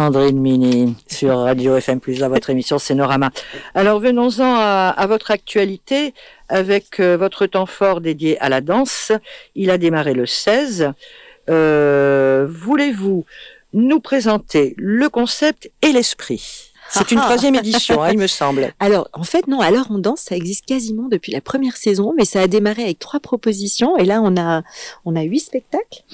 Sandrine Mini sur Radio FM+, à votre émission Scénorama. Alors venons-en à votre actualité avec votre temps fort dédié à la danse. Il a démarré le 16. Voulez-vous nous présenter le concept et l'esprit ? C'est une 3e édition, il me semble. Alors, en fait, non. Alors, on danse, ça existe quasiment depuis la première saison, mais ça a démarré avec 3 propositions. Et là, on a 8 spectacles.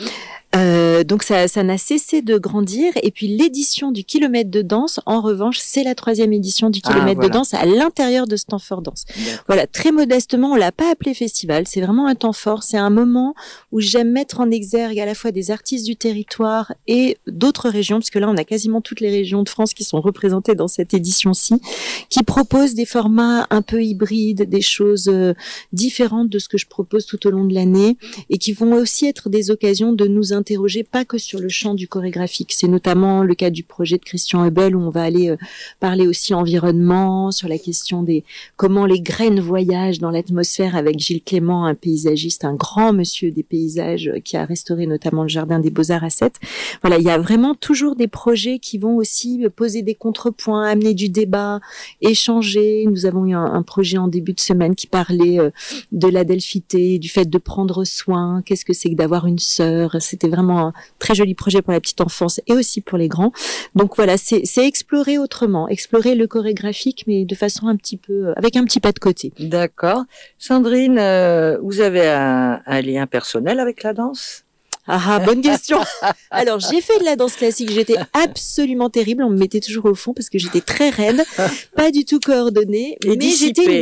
Donc, ça n'a cessé de grandir. Et puis, l'édition du kilomètre de danse, en revanche, c'est la 3e édition du kilomètre de danse à l'intérieur de ce temps fort danse. D'accord. Voilà, très modestement, on l'a pas appelé festival. C'est vraiment un temps fort. C'est un moment où j'aime mettre en exergue à la fois des artistes du territoire et d'autres régions, parce que là, on a quasiment toutes les régions de France qui sont représentées dans cette édition-ci, qui propose des formats un peu hybrides, des choses différentes de ce que je propose tout au long de l'année, et qui vont aussi être des occasions de nous interroger, pas que sur le champ du chorégraphique. C'est notamment le cas du projet de Christian Hubel, où on va aller parler aussi environnement, sur la question des comment les graines voyagent dans l'atmosphère, avec Gilles Clément, un paysagiste, un grand monsieur des paysages, qui a restauré notamment le Jardin des Beaux-Arts à Sète. Voilà, il y a vraiment toujours des projets qui vont aussi poser des contrepoints, amener du débat, échanger. Nous avons eu un projet en début de semaine qui parlait de l'adelphité, du fait de prendre soin, qu'est-ce que c'est que d'avoir une sœur. C'était vraiment un très joli projet pour la petite enfance et aussi pour les grands. Donc voilà, c'est explorer autrement, explorer le chorégraphique, mais de façon un petit peu, avec un petit pas de côté. D'accord. Sandrine, vous avez un lien personnel avec la danse ? Ah, bonne question. Alors, j'ai fait de la danse classique. J'étais absolument terrible. On me mettait toujours au fond parce que j'étais très raide, pas du tout coordonnée. Et mais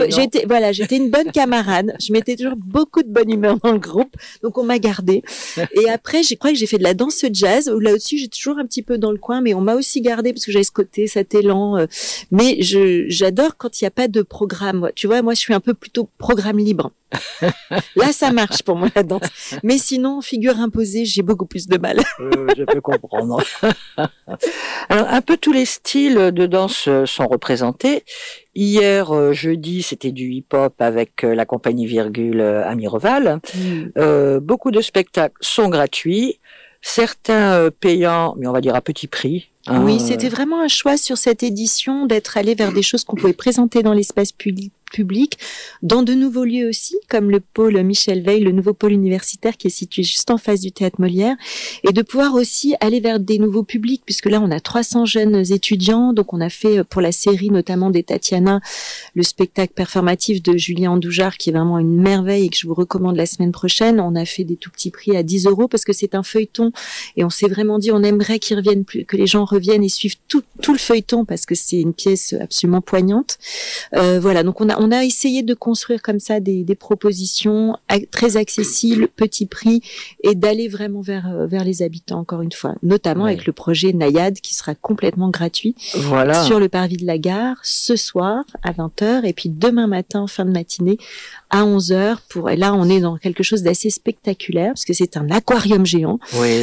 j'étais une bonne camarade. Je mettais toujours beaucoup de bonne humeur dans le groupe. Donc, on m'a gardée. Et après, je crois que j'ai fait de la danse jazz. Où là aussi, j'étais toujours un petit peu dans le coin, mais on m'a aussi gardée parce que j'avais ce côté, cet élan. Mais j'adore quand il n'y a pas de programme. Tu vois, moi, je suis un peu plutôt programme libre. Là, ça marche pour moi, la danse. Mais sinon, figure imposée, j'ai beaucoup plus de mal. Je peux comprendre. Alors, un peu tous les styles de danse sont représentés. Hier, jeudi, c'était du hip-hop avec la compagnie Virgule à Mireval. Beaucoup de spectacles sont gratuits. Certains payants, mais on va dire à petit prix. Oui, c'était vraiment un choix sur cette édition d'être allé vers des choses qu'on pouvait présenter dans l'espace public, dans de nouveaux lieux aussi, comme le pôle Michel Veil, le nouveau pôle universitaire qui est situé juste en face du Théâtre Molière, et de pouvoir aussi aller vers des nouveaux publics, puisque là, on a 300 jeunes étudiants, donc on a fait pour la série, notamment des Tatiana, le spectacle performatif de Julien Andujar, qui est vraiment une merveille et que je vous recommande la semaine prochaine. On a fait des tout petits prix à 10 € parce que c'est un feuilleton, et on s'est vraiment dit, on aimerait qu'ils reviennent plus, que les gens reviennent et suivent tout le feuilleton, parce que c'est une pièce absolument poignante. Voilà, donc on a essayé de construire comme ça des propositions très accessibles, petit prix, et d'aller vraiment vers les habitants, encore une fois, notamment avec le projet Naïade qui sera complètement gratuit sur le parvis de la gare ce soir à 20h, et puis demain matin en fin de matinée à 11h. Et là, on est dans quelque chose d'assez spectaculaire parce que c'est un aquarium géant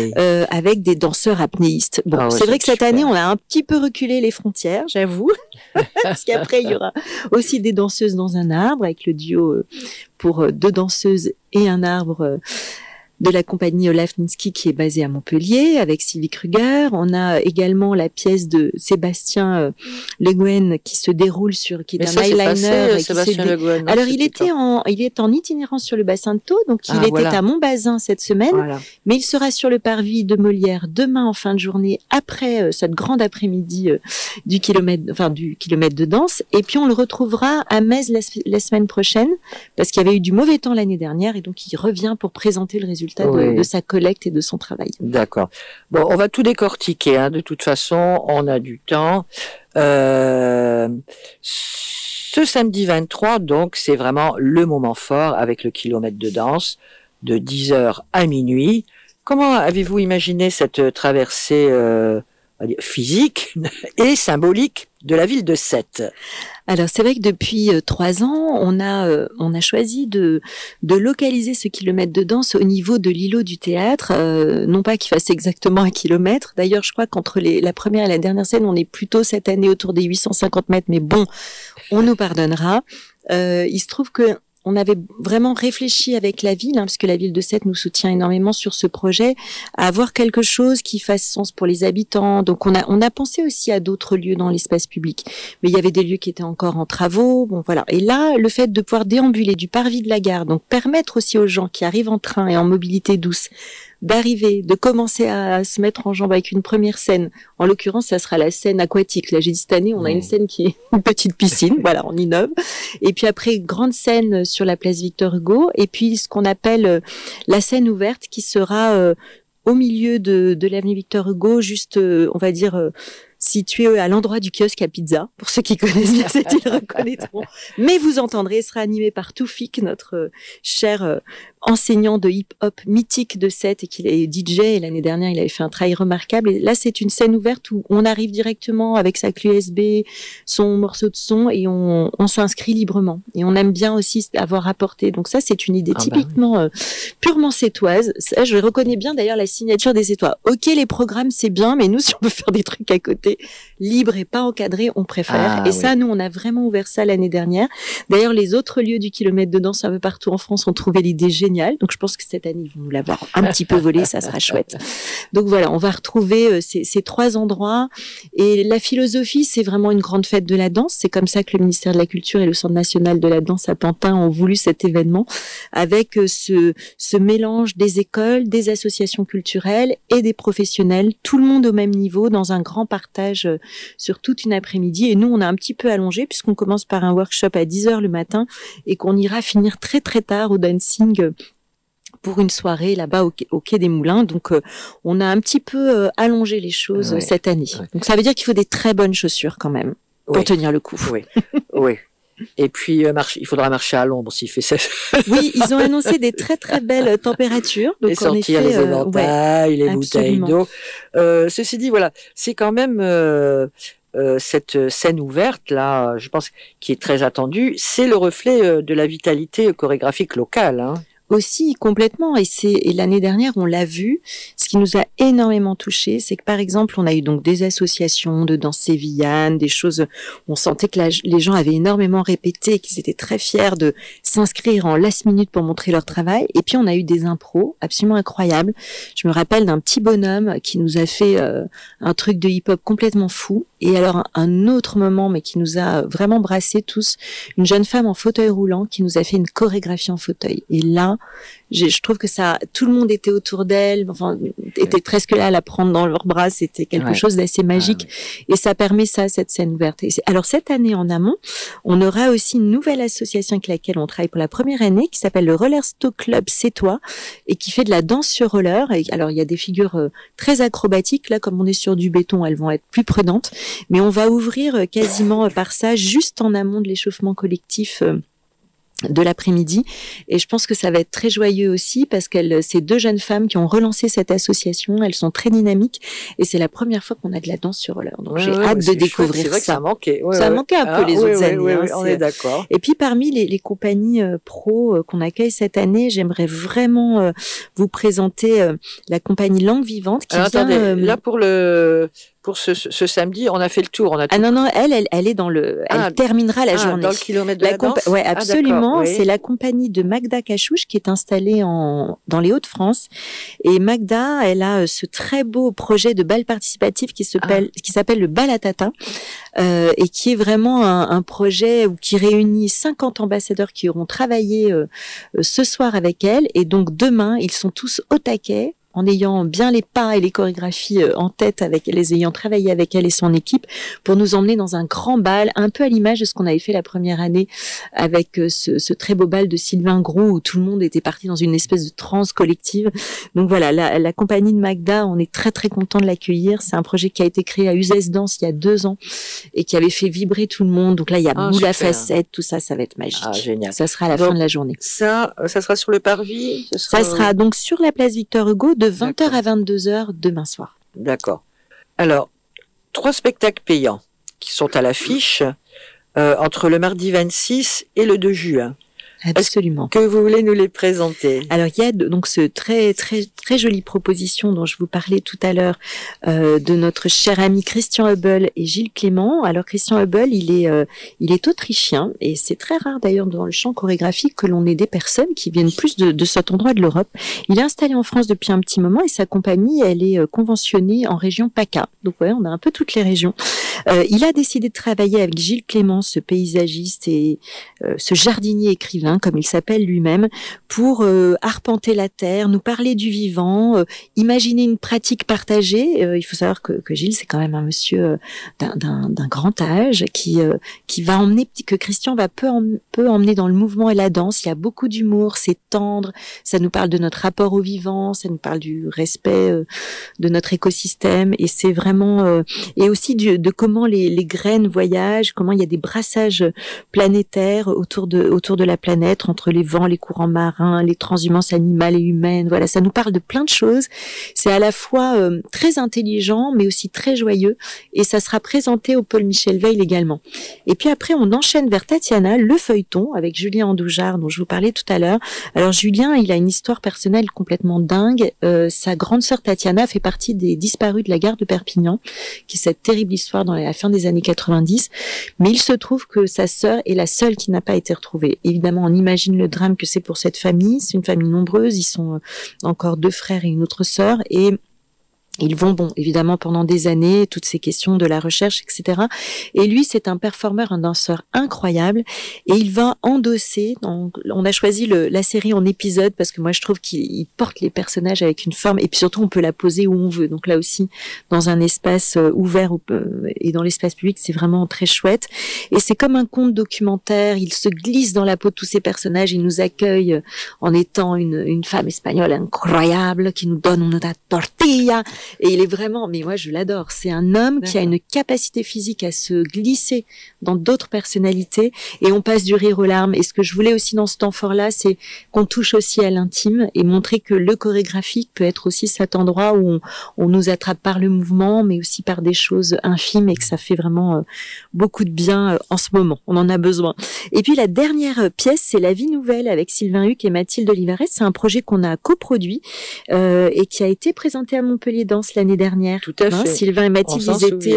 avec des danseurs apnéistes. Bon, c'est vrai que cette année, on a un petit peu reculé les frontières, j'avoue, parce qu'après, il y aura aussi des danseuses dans un arbre avec le duo pour 2 danseuses et un arbre de la compagnie Olaf Ninsky qui est basée à Montpellier avec Sylvie Kruger. On a également la pièce de Sébastien Le Guen qui se déroule qui est un eyeliner. Alors il est en itinérance sur le bassin de Thau, donc il était à Montbazin cette semaine, mais il sera sur le parvis de Molière demain en fin de journée après cette grande après-midi du kilomètre de danse. Et puis on le retrouvera à Metz la semaine prochaine parce qu'il y avait eu du mauvais temps l'année dernière et donc il revient pour présenter le résultat de sa collecte et de son travail. D'accord. Bon, on va tout décortiquer. De toute façon, on a du temps. Ce samedi 23, donc, c'est vraiment le moment fort avec le kilomètre de danse de 10h à minuit. Comment avez-vous imaginé cette traversée physique et symbolique de la ville de Sète? Alors c'est vrai que depuis 3 ans, on a choisi de localiser ce kilomètre de danse au niveau de l'îlot du théâtre, non pas qu'il fasse exactement 1 kilomètre. D'ailleurs, je crois qu'entre la première et la dernière scène, on est plutôt cette année autour des 850 mètres, mais bon, on nous pardonnera. Il se trouve que on avait vraiment réfléchi avec la ville, parce que la ville de Sète nous soutient énormément sur ce projet, à avoir quelque chose qui fasse sens pour les habitants. Donc on a pensé aussi à d'autres lieux dans l'espace public, mais il y avait des lieux qui étaient encore en travaux. Bon voilà. Et là, le fait de pouvoir déambuler du parvis de la gare, donc permettre aussi aux gens qui arrivent en train et en mobilité douce d'arriver, de commencer à se mettre en jambe avec une première scène. En l'occurrence, ça sera la scène aquatique. Là, j'ai dit cette année, on a une scène qui est une petite piscine. Voilà, on innove. Et puis après, grande scène sur la place Victor Hugo. Et puis, ce qu'on appelle la scène ouverte qui sera au milieu de l'avenue Victor Hugo, juste, on va dire, situé à l'endroit du kiosque à pizza. Pour ceux qui connaissent bien cette île reconnaîtront. Mais vous entendrez, sera animé par Toufik, notre cher enseignant de hip-hop mythique de Sète et qu'il est DJ. Et l'année dernière, il avait fait un travail remarquable. Et là, c'est une scène ouverte où on arrive directement avec sa clé USB, son morceau de son et on s'inscrit librement. Et on aime bien aussi avoir apporté. Donc ça, c'est une idée typiquement purement sétoise. Ça, je reconnais bien d'ailleurs la signature des Sétois. Ok, les programmes, c'est bien, mais nous, si on peut faire des trucs à côté, libre et pas encadré, on préfère. Ça, nous, on a vraiment ouvert ça l'année dernière. D'ailleurs, les autres lieux du kilomètre de danse un peu partout en France ont trouvé l'idée géniale. Donc, je pense que cette année, ils vont nous l'avoir un petit peu volé. Ça sera chouette. Donc, voilà, on va retrouver ces 3 endroits. Et la philosophie, c'est vraiment une grande fête de la danse. C'est comme ça que le ministère de la Culture et le Centre national de la danse à Pantin ont voulu cet événement avec ce mélange des écoles, des associations culturelles et des professionnels, tout le monde au même niveau dans un grand partage sur toute une après-midi. Et nous, on a un petit peu allongé puisqu'on commence par un workshop à 10h le matin et qu'on ira finir très très tard au dancing pour une soirée là-bas au Quai des Moulins. Donc, on a un petit peu allongé les choses cette année. Donc, ça veut dire qu'il faut des très bonnes chaussures quand même pour tenir le coup. Oui. Et puis, il faudra marcher à l'ombre s'il fait ça. Oui, ils ont annoncé des très très belles températures. Donc, et sortir les éventails, les bouteilles d'eau. Ceci dit, voilà, c'est quand même cette scène ouverte là, je pense, qui est très attendue. C'est le reflet de la vitalité chorégraphique locale. Hein. Aussi complètement, et l'année dernière on l'a vu. Ce qui nous a énormément touché, c'est que par exemple on a eu donc des associations de danse sévillane, des choses où on sentait que les gens avaient énormément répété, qu'ils étaient très fiers de s'inscrire en last minute pour montrer leur travail. Et puis on a eu des impros absolument incroyables. Je me rappelle d'un petit bonhomme qui nous a fait un truc de hip-hop complètement fou. Et alors un autre moment, mais qui nous a vraiment brassés tous, une jeune femme en fauteuil roulant qui nous a fait une chorégraphie en fauteuil. Et là, je trouve que ça, tout le monde était autour d'elle, enfin, était presque là à la prendre dans leurs bras. C'était quelque chose d'assez magique. Et ça permet ça, cette scène ouverte. Alors, cette année, en amont, on aura aussi une nouvelle association avec laquelle on travaille pour la première année, qui s'appelle le Roller Stock Club Sétois, et qui fait de la danse sur roller. Et alors, il y a des figures très acrobatiques. Là, comme on est sur du béton, elles vont être plus prudentes. Mais on va ouvrir quasiment par ça, juste en amont de l'échauffement collectif de l'après-midi, et je pense que ça va être très joyeux aussi parce que ces 2 jeunes femmes qui ont relancé cette association, elles sont très dynamiques et c'est la première fois qu'on a de la danse sur roller. Donc j'ai hâte de découvrir c'est vrai ça. Que ça manquait. Ça manquait un peu les autres années. On est d'accord. Et puis parmi les compagnies pro qu'on accueille cette année, j'aimerais vraiment vous présenter la compagnie Langue Vivante qui là pour ce samedi, on a fait le tour. Non, elle est dans elle terminera la journée. Dans le kilomètre de la danse. Ouais, absolument. C'est la compagnie de Magda Cachouche qui est installée dans les Hauts-de-France. Et Magda, elle a ce très beau projet de bal participatif qui s'appelle le Bal à Tatin, et qui est vraiment un projet qui réunit 50 ambassadeurs qui auront travaillé ce soir avec elle. Et donc demain, ils sont tous au taquet, en ayant bien les pas et les chorégraphies en tête, avec les ayant travaillé avec elle et son équipe, pour nous emmener dans un grand bal, un peu à l'image de ce qu'on avait fait la première année avec ce très beau bal de Sylvain Gros, où tout le monde était parti dans une espèce de transe collective. Donc voilà, la compagnie de Magda, on est très très content de l'accueillir. C'est un projet qui a été créé à Uzès Danse il y a 2 ans et qui avait fait vibrer tout le monde. Donc là, il y a boule à facettes, tout ça, ça va être magique. Génial. Ça sera à la fin de la journée. Ça sera sur le parvis. Ça sera donc sur la place Victor Hugo de 20h à 22h demain soir. D'accord. Alors, 3 spectacles payants qui sont à l'affiche entre le mardi 26 et le 2 juin. Absolument. Que vous voulez nous les présenter? Alors il y a donc ce très jolie proposition dont je vous parlais tout à l'heure de notre cher ami Christian Hubble et Gilles Clément. Alors Christian Hubble, il est autrichien et c'est très rare d'ailleurs dans le champ chorégraphique que l'on ait des personnes qui viennent plus de cet endroit de l'Europe. Il est installé en France depuis un petit moment et sa compagnie, elle est conventionnée en région PACA. Donc ouais, on a un peu toutes les régions. Il a décidé de travailler avec Gilles Clément, ce paysagiste et ce jardinier écrivain, comme il s'appelle lui-même, pour arpenter la terre, nous parler du vivant, imaginer une pratique partagée. Il faut savoir que Gilles, c'est quand même un monsieur d'un grand âge qui va emmener, que Christian va peu emmener dans le mouvement et la danse. Il y a beaucoup d'humour, c'est tendre, ça nous parle de notre rapport au vivant, ça nous parle du respect de notre écosystème, et c'est vraiment et aussi de comment les graines voyagent, comment il y a des brassages planétaires autour de la planète, entre les vents, les courants marins, les transhumances animales et humaines. Voilà, ça nous parle de plein de choses. C'est à la fois très intelligent, mais aussi très joyeux, et ça sera présenté au Paul Michel Veil également. Et puis après, on enchaîne vers Tatiana, le feuilleton, avec Julien Andujar, dont je vous parlais tout à l'heure. Alors Julien, il a une histoire personnelle complètement dingue. Sa grande sœur Tatiana fait partie des disparus de la gare de Perpignan, qui est cette terrible histoire dans la fin des années 90. Mais il se trouve que sa sœur est la seule qui n'a pas été retrouvée. Évidemment, on imagine le drame que c'est pour cette famille. C'est une famille nombreuse. Ils sont encore 2 frères et une autre sœur. Et ils vont, évidemment, pendant des années, toutes ces questions de la recherche, etc. Et lui, c'est un performeur, un danseur incroyable. Et il va endosser, on a choisi la série en épisodes parce que moi, je trouve qu'il porte les personnages avec une forme, et puis surtout, on peut la poser où on veut. Donc là aussi, dans un espace ouvert et dans l'espace public, c'est vraiment très chouette. Et c'est comme un conte documentaire. Il se glisse dans la peau de tous ces personnages. Il nous accueille en étant une femme espagnole incroyable qui nous donne une tortilla. Et il est vraiment, mais moi je l'adore, c'est un homme qui a une capacité physique à se glisser dans d'autres personnalités, et on passe du rire aux larmes. Et ce que je voulais aussi dans ce temps fort-là, c'est qu'on touche aussi à l'intime et montrer que le chorégraphique peut être aussi cet endroit où on nous attrape par le mouvement, mais aussi par des choses infimes, et que ça fait vraiment beaucoup de bien en ce moment. On en a besoin. Et puis la dernière pièce, c'est La Vie Nouvelle avec Sylvain Huc et Mathilde Olivares. C'est un projet qu'on a coproduit et qui a été présenté à Montpellier Danse l'année dernière. Tout à fait. Sylvain et Mathilde,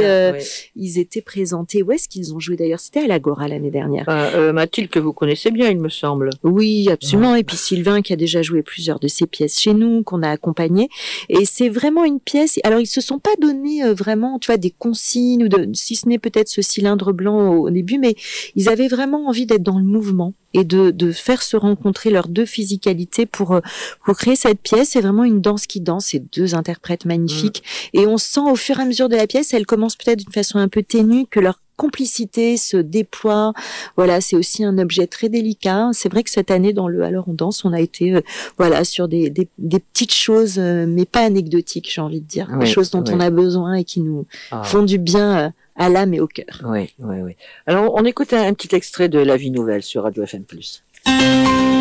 ils étaient présentés. Où est-ce qu'ils ont joué d'ailleurs? C'était à l'Agora l'année dernière. Mathilde, que vous connaissez bien, il me semble. Oui, absolument. Et puis Sylvain, qui a déjà joué plusieurs de ses pièces chez nous, qu'on a accompagné. Et c'est vraiment une pièce. Alors, ils se sont pas donné vraiment, tu vois, des consignes, ou si ce n'est peut-être ce cylindre blanc au début, mais ils avaient vraiment envie d'être dans le mouvement et de faire se rencontrer leurs 2 physicalités pour créer cette pièce. C'est vraiment une danse qui danse, c'est 2 interprètes magnifiques. Et on sent au fur et à mesure de la pièce, elle commence peut-être d'une façon un peu ténue, que leur complicité se déploie. Voilà, c'est aussi un objet très délicat. C'est vrai que cette année, dans le Alors on danse, on a été sur des petites choses, mais pas anecdotiques, j'ai envie de dire. Des choses dont on a besoin et qui nous font du bien à l'âme et au cœur. Oui. Alors, on écoute un petit extrait de La Vie Nouvelle sur Radio FM+.